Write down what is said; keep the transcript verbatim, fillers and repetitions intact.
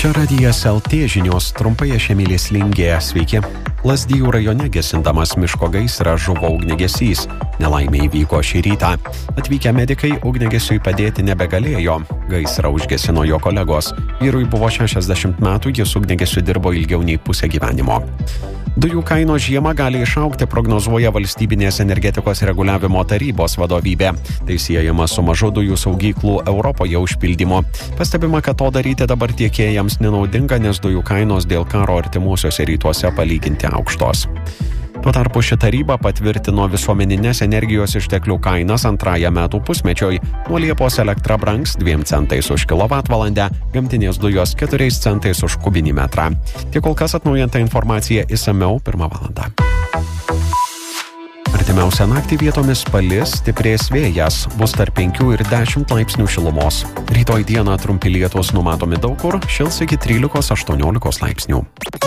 Čia radijas L T žinios, trumpai aš Emilis Lingė, sveiki. Lazdijų rajone gesindamas miško gaisrą žuvo ugniagesys. Nelaimė įvyko šį rytą. Atvykę medikai ugniagesiui padėti nebegalėjo. Gaisrą užgesino jo kolegos. Vyrui buvo šešiasdešimt metų, jis ugniagesiu dirbo ilgiau nei pusę gyvenimo. Dujų kainos žiemą gali išaugti, prognozuoja Valstybinės energetikos reguliavimo tarybos vadovybė. Tai siejama su mažu dujų saugyklų Europoje užpildymu. Pastebima, kad to daryti dabar tiekėjams nenaudinga, nes dujų kainos dėl karo artimuosiuose rytuose palyginti aukštos. Tuo tarpu ši taryba patvirtino visuomeninės energijos išteklių kainas antrąją metų pusmečioj. Nuo Liepos elektra brangs dviem centais už kilovatvalandę, gamtinės dujos keturiais centais už kubinį metrą. Tiek kol kas atnaujinta informacija išsamiau pirmą valandą. Artimiausią naktį vietomis palis, stiprės vėjas, bus tarp penkių ir dešimt laipsnių šilumos. Rytoj dieną trumpi lietūs numatomi daug kur, šils iki trylikos aštuoniolikos laipsnių.